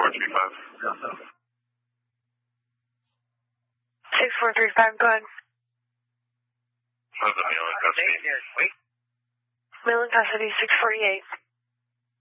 6435. 6435, go ahead. How's the male in custody? Male in custody, 648.